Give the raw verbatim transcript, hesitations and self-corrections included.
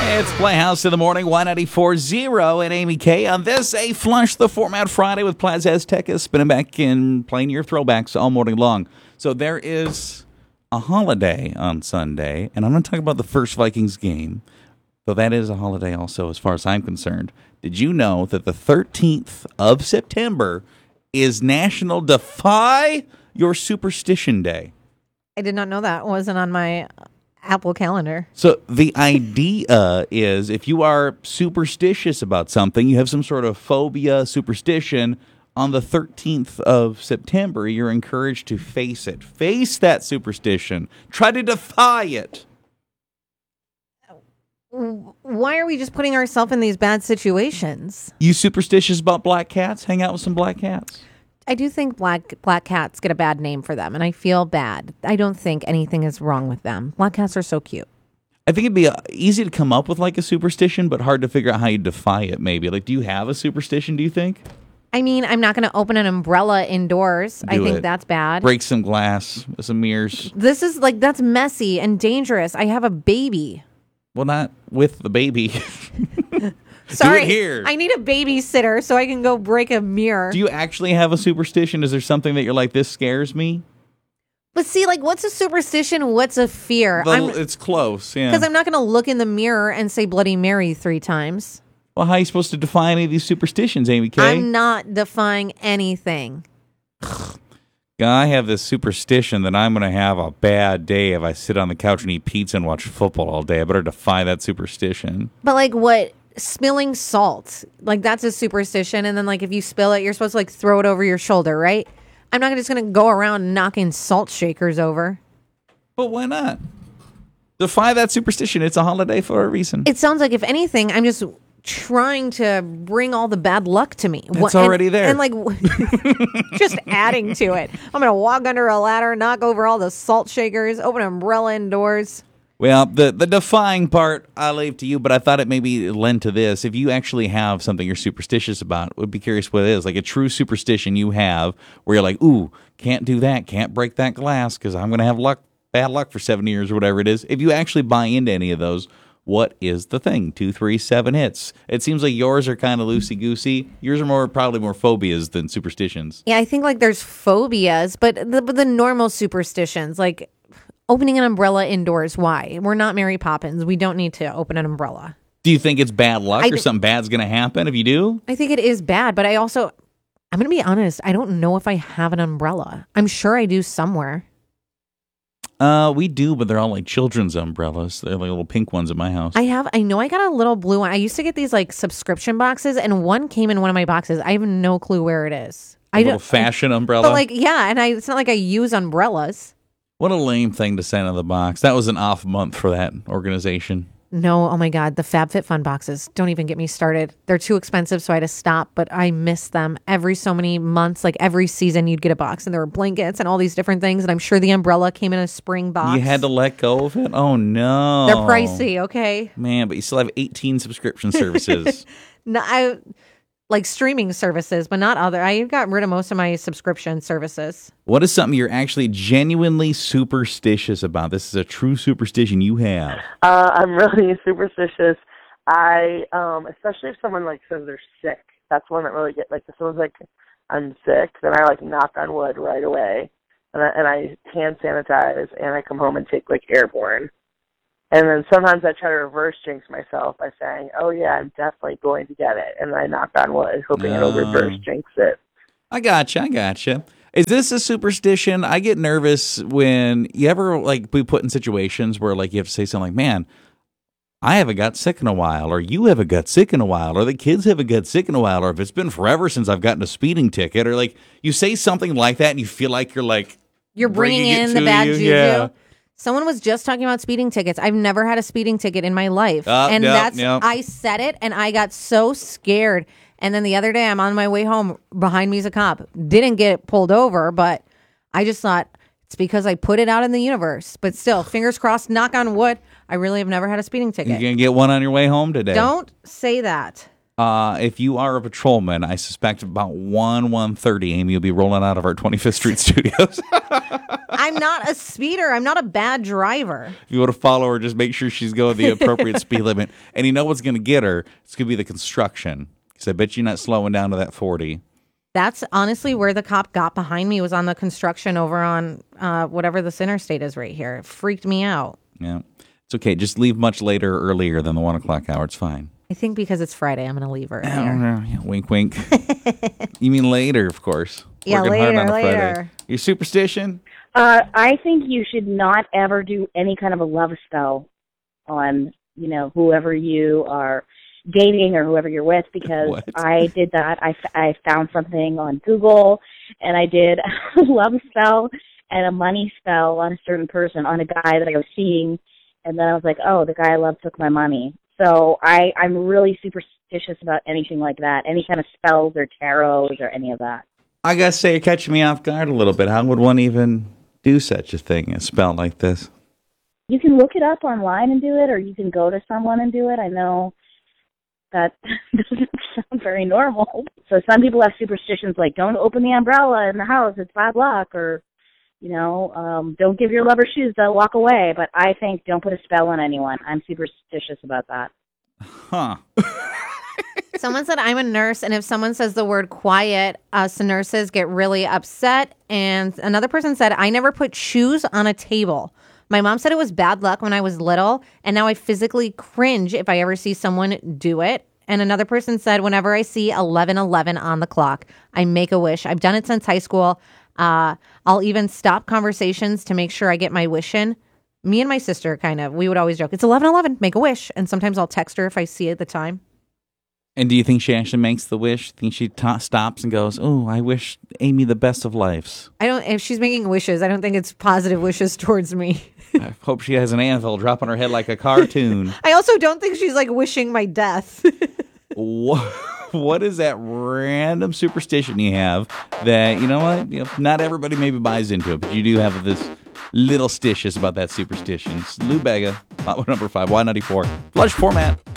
It's Playhouse in the Morning, Y ninety-four point zero and Amy K. On this, a Flush the Format Friday with Plaza Azteca, spinning back in playing your throwbacks all morning long. So there is a holiday on Sunday, and I'm going to talk about the first Vikings game, though that is a holiday also as far as I'm concerned. Did you know that the thirteenth of September is National Defy Your Superstition Day? I did not know that. It wasn't on my Apple calendar. So the idea is if you are superstitious about something, you have some sort of phobia, superstition, on the thirteenth of September, you're encouraged to face it. Face that superstition. Try to defy it. Why are we just putting ourselves in these bad situations? You superstitious about black cats? Hang out with some black cats. I do think black black cats get a bad name for them, and I feel bad. I don't think anything is wrong with them. Black cats are so cute. I think it'd be uh, easy to come up with like a superstition, but hard to figure out how you defy it maybe. Like, do you have a superstition, do you think? I mean, I'm not going to open an umbrella indoors. Do I think it. that's bad. Break some glass, some mirrors. This is like, that's messy and dangerous. I have a baby. Well, not with the baby. Sorry, Do it here. I need a babysitter so I can go break a mirror. Do you actually have a superstition? Is there something that you're like, this scares me? But see, like, what's a superstition? What's a fear? The, I'm, it's close, yeah. Because I'm not going to look in the mirror and say Bloody Mary three times. Well, how are you supposed to define any of these superstitions, Amy Kay? I'm not defying anything. I have this superstition that I'm going to have a bad day if I sit on the couch and eat pizza and watch football all day. I better defy that superstition. But, like, what? Spilling salt. Like, that's a superstition. And then, like, if you spill it, you're supposed to, like, throw it over your shoulder, right? I'm not just going to go around knocking salt shakers over. But why not? Defy that superstition. It's a holiday for a reason. It sounds like, if anything, I'm just trying to bring all the bad luck to me. It's already and, there. And, like, just adding to it. I'm going to walk under a ladder, knock over all the salt shakers, open an umbrella indoors. Well, the, the defying part, I leave to you, but I thought it maybe lend to this. If you actually have something you're superstitious about, would be curious what it is. Like a true superstition you have where you're like, ooh, can't do that, can't break that glass because I'm going to have luck, bad luck for seven years or whatever it is. If you actually buy into any of those, what is the thing? Two, three, seven hits. It seems like yours are kind of loosey-goosey. Yours are more probably more phobias than superstitions. Yeah, I think like there's phobias, but the, but the normal superstitions, like opening an umbrella indoors, why? We're not Mary Poppins. We don't need to open an umbrella. Do you think it's bad luck I or th- something bad's going to happen if you do? I think it is bad, but I also, I'm going to be honest, I don't know if I have an umbrella. I'm sure I do somewhere. Uh, we do, but they're all like children's umbrellas. They're like little pink ones at my house. I have, I know I got a little blue one. I used to get these like subscription boxes, and one came in one of my boxes. I have no clue where it is. A I little don't, fashion umbrella. But like, yeah, and I, it's not like I use umbrellas. What a lame thing to send in the box. That was an off month for that organization. No, oh my God, the FabFitFun boxes. Don't even get me started. They're too expensive, so I had to stop, but I miss them. Every so many months, like every season, you'd get a box, and there were blankets and all these different things, and I'm sure the umbrella came in a spring box. You had to let go of it? Oh, no. They're pricey, okay? Man, but you still have eighteen subscription services. No, I like streaming services, but not other. I got rid of most of my subscription services. What is something you're actually genuinely superstitious about? This is a true superstition you have. Uh, I'm really superstitious. I, um, especially if someone like says they're sick. That's one that really get like if someone's like, I'm sick, then I like knock on wood right away, and I, and I hand sanitize, and I come home and take like Airborne. And then sometimes I try to reverse jinx myself by saying, oh, yeah, I'm definitely going to get it. And I knock on wood, hoping Uh, it'll reverse jinx it. I gotcha, I gotcha. Is this a superstition? I get nervous when you ever like be put in situations where like you have to say something like, man, I haven't got sick in a while, or you haven't got sick in a while, or the kids haven't got sick in a while, or if it's been forever since I've gotten a speeding ticket, or like you say something like that and you feel like you're like You're bringing, bringing it in the to bad you, juju. yeah. Someone was just talking about speeding tickets. I've never had a speeding ticket in my life. Uh, and yep, that's, yep. I said it and I got so scared. And then the other day I'm on my way home, behind me is a cop. Didn't get pulled over, but I just thought it's because I put it out in the universe. But still, fingers crossed, knock on wood, I really have never had a speeding ticket. You're going to get one on your way home today. Don't say that. Uh, if you are a patrolman, I suspect about one, one thirty, Amy will be rolling out of our twenty-fifth Street studios. I'm not a speeder. I'm not a bad driver. If you want to follow her, just make sure she's going the appropriate speed limit. And you know what's going to get her? It's going to be the construction. Because I bet you're not slowing down to that forty. That's honestly where the cop got behind me, was on the construction over on uh, whatever this interstate is right here. It freaked me out. Yeah. It's okay. Just leave much later or earlier than the one o'clock hour. It's fine. I think because it's Friday, I'm going to leave earlier. Oh, yeah, wink, wink. You mean later, of course. Yeah, Working later, hard on a later. Friday. Your superstition? Uh, I think you should not ever do any kind of a love spell on, you know, whoever you are dating or whoever you're with, because What? I did that. I, f- I found something on Google, and I did a love spell and a money spell on a certain person, on a guy that I was seeing, and then I was like, oh, the guy I love took my money. So I, I'm really superstitious about anything like that, any kind of spells or tarots or any of that. I got to say, you're catching me off guard a little bit. How would one even do such a thing, a spell like this? You can look it up online and do it, or you can go to someone and do it. I know that doesn't sound very normal. So some people have superstitions like, don't open the umbrella in the house, it's bad luck, or, you know, um, don't give your lover shoes, they'll walk away. But I think don't put a spell on anyone. I'm superstitious about that. Huh. Someone said I'm a nurse, and if someone says the word quiet, us nurses get really upset. And another person said, I never put shoes on a table. My mom said it was bad luck when I was little, and now I physically cringe if I ever see someone do it. And another person said, whenever I see eleven eleven on the clock, I make a wish. I've done it since high school. Uh, I'll even stop conversations to make sure I get my wish in. Me and my sister kind of, we would always joke, it's eleven eleven, make a wish. And sometimes I'll text her if I see it at the time. And do you think she actually makes the wish? Think she ta stops and goes, oh, I wish Amy the best of lives. I don't, if she's making wishes, I don't think it's positive wishes towards me. I hope she has an anvil drop on her head like a cartoon. I also don't think she's like wishing my death. what, what is that random superstition you have that, you know what, you know, not everybody maybe buys into it, but you do have this little stitious about that superstition. It's Lou Bega, hot one number five, Y ninety-four, flush format.